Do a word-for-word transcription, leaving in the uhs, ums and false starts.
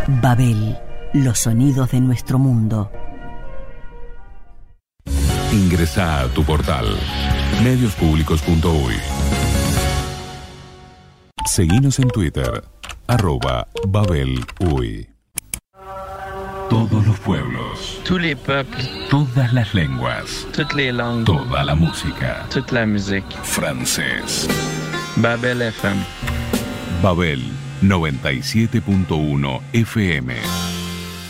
Babel, los sonidos de nuestro mundo. Ingresá a tu portal medios públicos punto uy. Seguinos en Twitter, arroba Babel Uy. Todos los pueblos, tous les peuples, todas las lenguas, toutes les langues, toda la música, toute la musique. Francés. Babel F M. Babel noventa y siete punto uno F M.